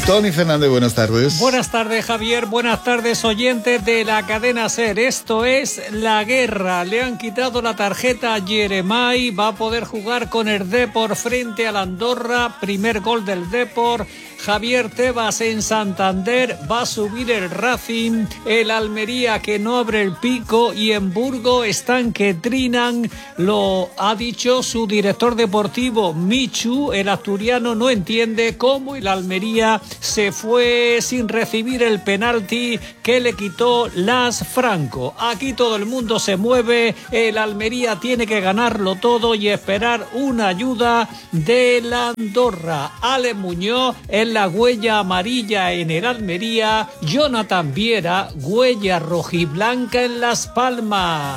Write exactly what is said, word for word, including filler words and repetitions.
Tony Fernández, buenas tardes. Buenas tardes, Javier. Buenas tardes, oyentes de la cadena SER. Esto es la guerra. Le han quitado la tarjeta a Jeremai. Va a poder jugar con el Depor frente al Andorra. Primer gol del Depor. Javier Tebas en Santander. Va a subir el Racing. El Almería que no abre el pico. Y en Burgo están que trinan. Lo ha dicho su director deportivo, Michu. El asturiano no entiende cómo el Almería se fue sin recibir el penalti que le quitó Las Franco. Aquí todo el mundo se mueve. El Almería tiene que ganarlo todo y esperar una ayuda de la Andorra. Ale Muñoz en la huella amarilla en el Almería. Jonathan Viera, huella rojiblanca en Las Palmas.